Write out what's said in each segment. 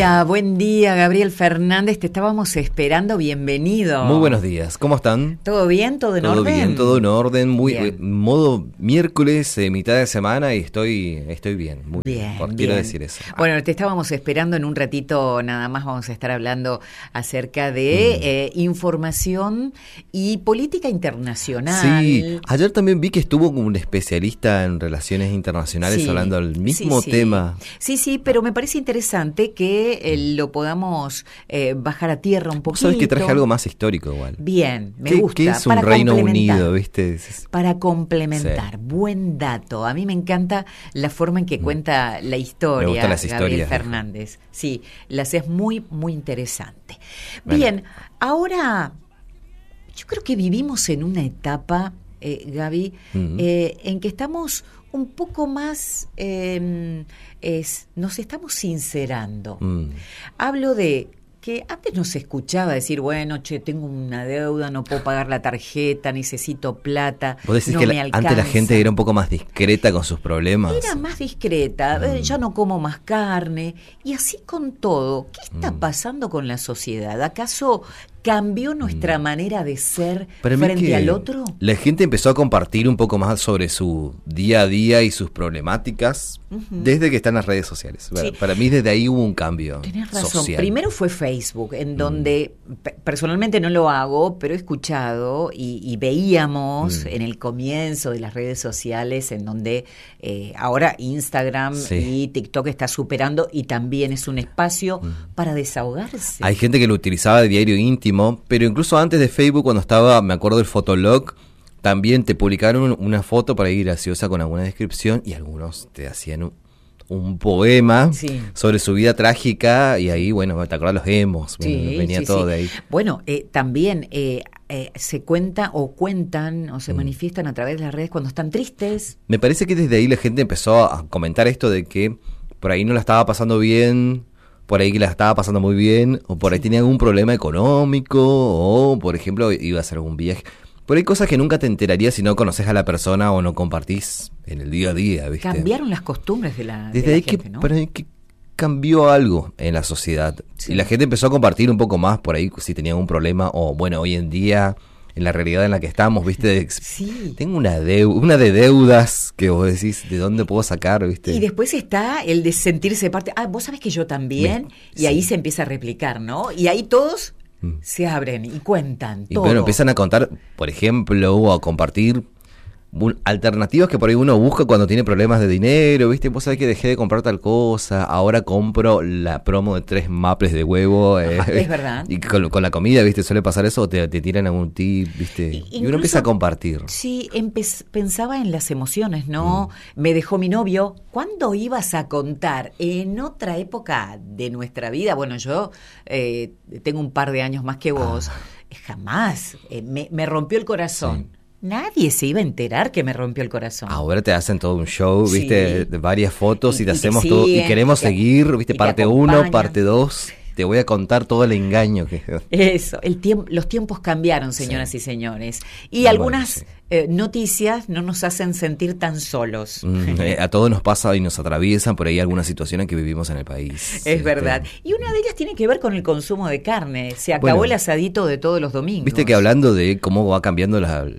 buen día, Gabriel Fernández, te estábamos esperando, bienvenido. Muy buenos días, ¿cómo están? ¿Todo bien? ¿Todo en orden? Todo bien, todo en orden, muy modo miércoles, mitad de semana y estoy bien, muy bien, quiero decir eso. Bueno, te estábamos esperando en un ratito, nada más vamos a estar hablando acerca de información y política internacional. Sí, ayer también vi que estuvo como un especialista en relaciones internacionales hablando del mismo tema. Sí, pero me parece interesante que lo podamos bajar a tierra un poquito. Sabes que traje algo más histórico igual. Bien, me gusta. ¿Qué es un Reino Unido, viste? Para complementar, buen dato. A mí me encanta la forma en que cuenta la historia, me gustan las Gabriel historias, Fernández. Sí, las es muy, muy interesante. Bien, ahora yo creo que vivimos en una etapa, Gaby, en que estamos un poco más, nos estamos sincerando. Hablo de que antes no se escuchaba decir, bueno, tengo una deuda, no puedo pagar la tarjeta, necesito plata, ¿Vos decís no que me alcanza? Antes la gente era un poco más discreta con sus problemas? Era más discreta, ya no como más carne, y así con todo. ¿Qué está pasando con la sociedad? ¿Acaso cambió nuestra manera de ser frente al otro? La gente empezó a compartir un poco más sobre su día a día y sus problemáticas desde que están las redes sociales. Sí. Para mí desde ahí hubo un cambio. Tenés razón. Social. Primero fue Facebook, en donde personalmente no lo hago, pero he escuchado y veíamos en el comienzo de las redes sociales, en donde ahora Instagram y TikTok está superando y también es un espacio para desahogarse. Hay gente que lo utilizaba de diario íntimo, pero incluso antes de Facebook, cuando estaba, me acuerdo del Fotolog, también te publicaron una foto para ir graciosa con alguna descripción y algunos te hacían un poema sobre su vida trágica y ahí, bueno, te acuerdas los emos, venía todo de ahí. Bueno, también se cuenta o cuentan o se manifiestan a través de las redes cuando están tristes. Me parece que desde ahí la gente empezó a comentar esto de que por ahí no la estaba pasando bien, por ahí que la estaba pasando muy bien, o por ahí tenía algún problema económico, o por ejemplo iba a hacer algún viaje. Por ahí cosas que nunca te enterarías si no conoces a la persona o no compartís en el día a día, ¿viste? Cambiaron las costumbres de la Desde ahí gente, ¿no? Para mí que cambió algo en la sociedad. Y la gente empezó a compartir un poco más por ahí si tenía un problema, o bueno, hoy en día, en la realidad en la que estamos, ¿viste? Tengo una de deudas que vos decís, ¿de dónde puedo sacar, viste? Y después está el de sentirse parte. Vos sabés que yo también, y ahí se empieza a replicar, ¿no? Y ahí todos se abren y cuentan y todo. Bueno, empiezan a contar, por ejemplo, o a compartir alternativas que por ahí uno busca cuando tiene problemas de dinero, ¿viste? Vos sabés que dejé de comprar tal cosa, ahora compro la promo de 3 maples de huevo. Es verdad. Y con la comida, ¿viste? Suele pasar eso, o te tiran algún tip, ¿viste? Y uno empieza a compartir. Sí, pensaba en las emociones, ¿no? Me dejó mi novio. ¿Cuándo ibas a contar? En otra época de nuestra vida, bueno, yo tengo un par de años más que vos, jamás me rompió el corazón. Sí. Nadie se iba a enterar que me rompió el corazón. Ahora te hacen todo un show, ¿viste? De varias fotos y te hacemos todo. Y queremos seguir, ¿viste? Parte 1, parte 2. Te voy a contar todo el engaño que... Eso, los tiempos cambiaron, señoras y señores. Y algunas noticias no nos hacen sentir tan solos. A todos nos pasa y nos atraviesan por ahí algunas situaciones que vivimos en el país. Es verdad. Y una de ellas tiene que ver con el consumo de carne. Se acabó el asadito de todos los domingos. Viste que hablando de cómo va cambiando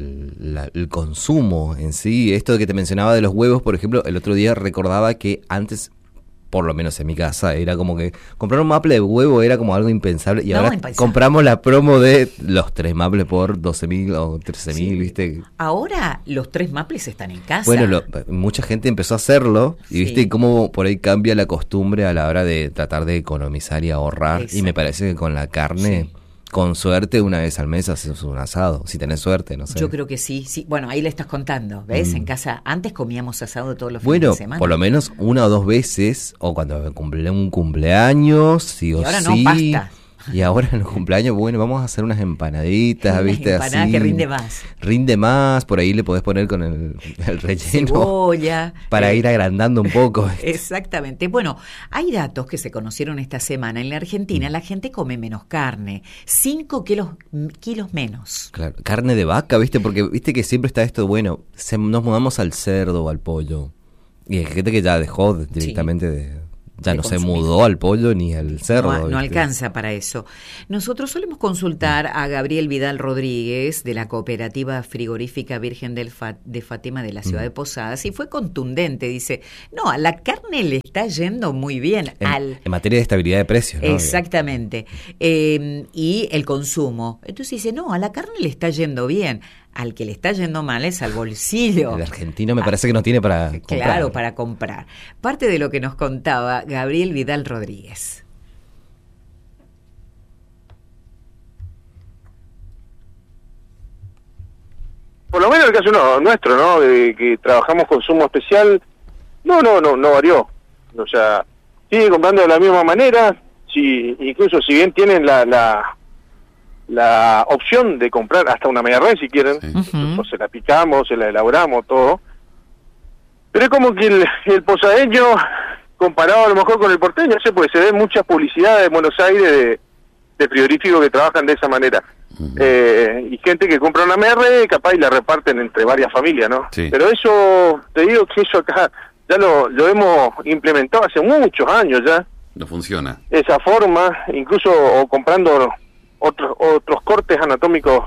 el consumo en sí, esto de que te mencionaba de los huevos, por ejemplo, el otro día recordaba que antes, por lo menos en mi casa, era como que comprar un maple de huevo era como algo impensable. Y ahora compramos la promo de los 3 maples por 12.000 o 13.000, ¿viste? Ahora los 3 maples están en casa. Bueno, mucha gente empezó a hacerlo y viste cómo por ahí cambia la costumbre a la hora de tratar de economizar y ahorrar. Exacto. Y me parece que con la carne... Con suerte, una vez al mes haces un asado, si tenés suerte, no sé. Yo creo que sí. Bueno, ahí le estás contando, ¿ves? En casa, antes comíamos asado todos los fines de semana. Bueno, por lo menos 1 o 2 veces, o cuando cumple un cumpleaños, sí o sí. Y ahora no, pasta. Y ahora en los cumpleaños, bueno, vamos a hacer unas empanaditas, ¿viste? Empanada así. Que rinde más. Rinde más, por ahí le podés poner con el relleno. Cebolla. Para ir agrandando un poco. Exactamente. Bueno, hay datos que se conocieron esta semana. En la Argentina la gente come menos carne, 5 kilos menos. Claro, carne de vaca, ¿viste? Porque viste que siempre está esto, bueno, nos mudamos al cerdo o al pollo. Y hay gente que ya dejó directamente Ya de no se consumir. mudó al pollo ni al cerdo. No, no ¿viste? alcanza para eso. Nosotros solemos consultar a Gabriel Vidal Rodríguez de la Cooperativa Frigorífica Virgen de Fátima de la ciudad de Posadas y fue contundente. Dice, no, a la carne le está yendo muy bien. En materia de estabilidad de precios, ¿no? Exactamente. Y el consumo. Entonces dice, no, a la carne le está yendo bien. Al que le está yendo mal es al bolsillo. El argentino me parece que no tiene para comprar. Claro, para comprar. Parte de lo que nos contaba Gabriel Vidal Rodríguez. Por lo menos el caso nuestro, ¿no? Que trabajamos consumo especial, no varió. O sea, sigue comprando de la misma manera, incluso si bien tienen la opción de comprar hasta una media red si quieren, o se la picamos, se la elaboramos, todo. Pero es como que el posadeño, comparado a lo mejor con el porteño, no sé, porque se ve muchas publicidades en Buenos Aires de frigoríficos que trabajan de esa manera. Y gente que compra una media red, capaz y la reparten entre varias familias, ¿no? Sí. Pero eso, te digo que eso acá ya lo hemos implementado hace muchos años ya. No funciona. Esa forma, incluso o comprando otros cortes anatómicos,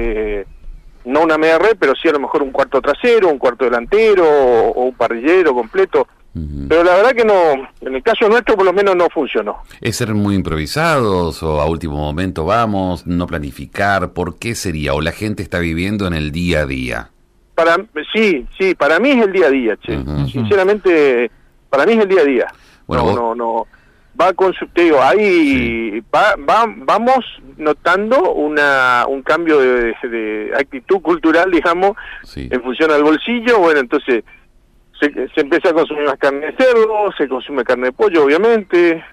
no una media red, pero sí a lo mejor un cuarto trasero, un cuarto delantero o un parrillero completo. Pero la verdad que no, en el caso nuestro por lo menos no funcionó. ¿Es ser muy improvisados o a último momento vamos, no planificar? ¿Por qué sería? ¿O la gente está viviendo en el día a día? Sí, para mí es el día a día, che. Sinceramente, para mí es el día a día. Bueno, no. Va con su, te digo, ahí vamos notando un cambio de actitud cultural, digamos, en función al bolsillo. Bueno, entonces se empieza a consumir más carne de cerdo, se consume carne de pollo, obviamente.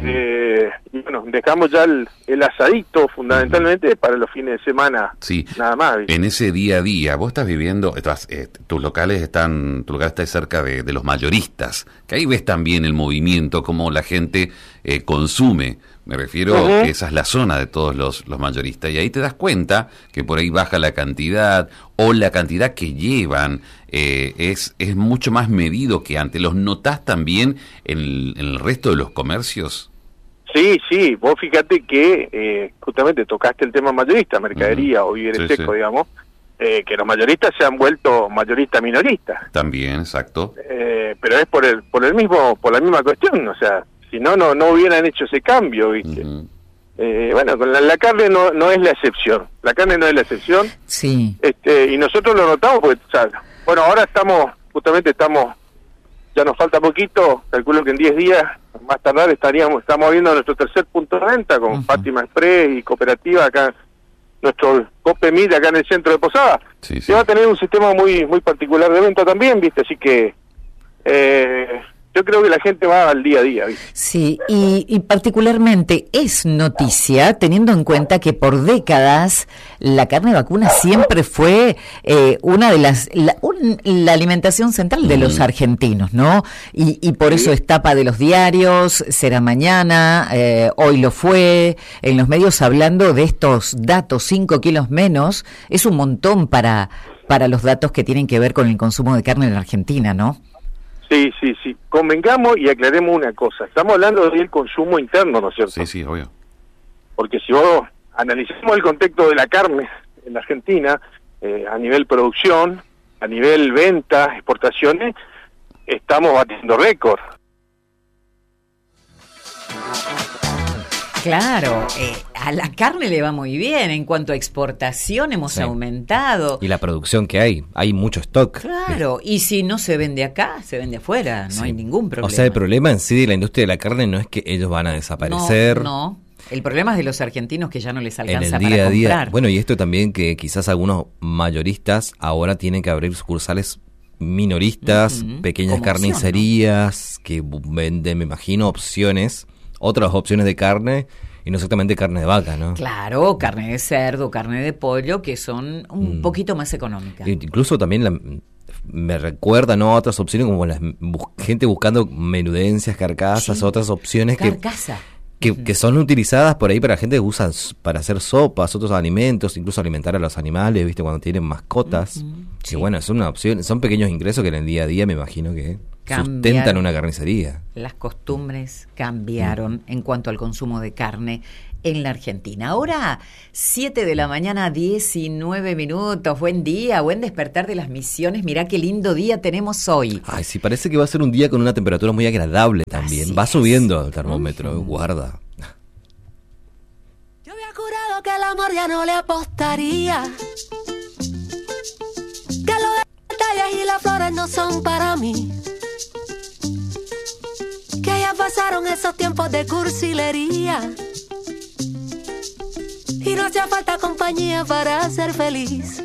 Y bueno, dejamos ya el asadito fundamentalmente para los fines de semana, nada más. ¿Viste? En ese día a día, vos estás viviendo, tu local está cerca de los mayoristas, que ahí ves también el movimiento, cómo la gente consume. Me refiero que esa es la zona de todos los mayoristas, y ahí te das cuenta que por ahí baja la cantidad, o la cantidad que llevan es mucho más medido que antes. ¿Los notás también en el resto de los comercios? Sí, vos fíjate que justamente tocaste el tema mayorista, mercadería o víveres secos, digamos, que los mayoristas se han vuelto mayoristas minoristas. También, exacto. Pero es por la misma cuestión, o sea, si no hubieran hecho ese cambio, ¿viste? Bueno, con la carne no es la excepción. La carne no es la excepción. Sí. Y nosotros lo notamos porque, o sea, bueno, ahora estamos, ya nos falta poquito, calculo que en 10 días, más tardar, estamos viendo nuestro tercer punto de venta con Fátima Express y Cooperativa acá, nuestro Copemil acá en el centro de Posada. Sí. Y va a tener un sistema muy particular de venta también, ¿viste? Así que yo creo que la gente va al día a día, ¿viste? Sí, y particularmente es noticia, teniendo en cuenta que por décadas la carne vacuna siempre fue una de la alimentación central de los argentinos, ¿no? Y por eso es tapa de los diarios, será mañana, hoy lo fue, en los medios hablando de estos datos, 5 kilos menos, es un montón para los datos que tienen que ver con el consumo de carne en la Argentina, ¿no? Sí. Convengamos y aclaremos una cosa. Estamos hablando del consumo interno, ¿no es cierto? Sí, obvio. Porque si vos analizamos el contexto de la carne en la Argentina, a nivel producción, a nivel venta, exportaciones, estamos batiendo récord. Claro, a la carne le va muy bien. En cuanto a exportación hemos aumentado. Y la producción que hay mucho stock. Claro, y si no se vende acá, se vende afuera, no hay ningún problema. O sea, el problema en sí de la industria de la carne no es que ellos van a desaparecer. No. El problema es de los argentinos que ya no les alcanza en el día para a día. comprar. Bueno, y esto también que quizás algunos mayoristas ahora tienen que abrir sucursales minoristas, pequeñas carnicerías, ¿no? Que venden, me imagino, otras opciones de carne y no exactamente carne de vaca, ¿no? Claro, carne de cerdo, carne de pollo, que son un poquito más económicas. Incluso también me recuerda, ¿no?, a otras opciones como gente buscando menudencias, carcasas, otras opciones que son utilizadas por ahí para gente que usa para hacer sopas, otros alimentos, incluso alimentar a los animales, ¿viste? Cuando tienen mascotas. Que bueno, es una opción, son pequeños ingresos que en el día a día me imagino que sustentan una carnicería. Las costumbres cambiaron en cuanto al consumo de carne en la Argentina. Ahora, 7 de la mañana, 19 minutos. Buen día, buen despertar de las Misiones. Mirá qué lindo día tenemos hoy. Ay, sí, parece que va a ser un día con una temperatura muy agradable también. Así va es. subiendo el termómetro, guarda. Yo había jurado que el amor ya no le apostaría, que los detalles y las flores no son para mí, que ya pasaron esos tiempos de cursilería y no hacía falta compañía para ser feliz.